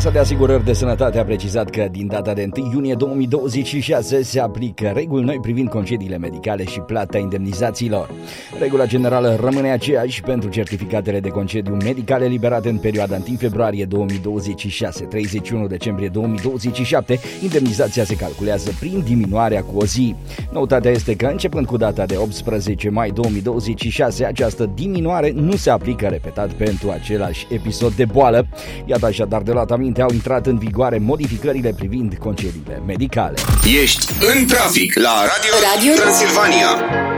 Casa de Asigurări de Sănătate a precizat că din data de 1 iunie 2026 se aplică reguli noi privind concediile medicale și plata indemnizațiilor. Regula generală rămâne aceeași pentru certificatele de concediu medical eliberate în perioada 1 februarie 2026-31 decembrie 2027. Indemnizația se calculează prin diminuarea cu o zi. Noutatea este că începând cu data de 18 mai 2026, această diminuare nu se aplică repetat pentru același episod de boală. Iată așadar, de luat aminte, au intrat în vigoare modificările privind concediile medicale. Ești în trafic la Radio Transilvania.